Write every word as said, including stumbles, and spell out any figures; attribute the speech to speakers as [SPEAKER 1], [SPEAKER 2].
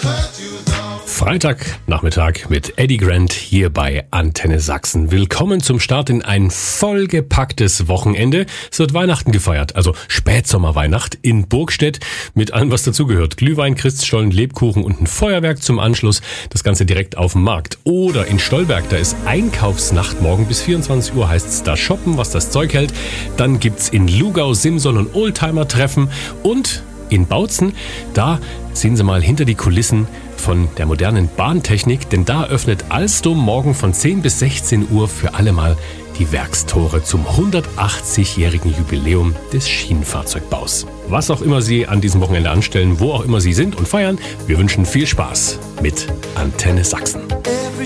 [SPEAKER 1] Freitagnachmittag mit Eddie Grant hier bei Antenne Sachsen. Willkommen zum Start in ein vollgepacktes Wochenende. Es wird Weihnachten gefeiert, also Spätsommerweihnacht in Burgstedt mit allem, was dazugehört. Glühwein, Christstollen, Lebkuchen und ein Feuerwerk zum Anschluss. Das Ganze direkt auf dem Markt. Oder in Stolberg, da ist Einkaufsnacht. Morgen bis vierundzwanzig Uhr heißt es da shoppen, was das Zeug hält. Dann gibt's in Lugau Simson und Oldtimer-Treffen. Und in Bautzen, da sehen Sie mal hinter die Kulissen von der modernen Bahntechnik, denn da öffnet Alstom morgen von zehn bis sechzehn Uhr für alle mal die Werkstore zum hundertachtzig-jährigen Jubiläum des Schienenfahrzeugbaus. Was auch immer Sie an diesem Wochenende anstellen, wo auch immer Sie sind und feiern, wir wünschen viel Spaß mit Antenne Sachsen.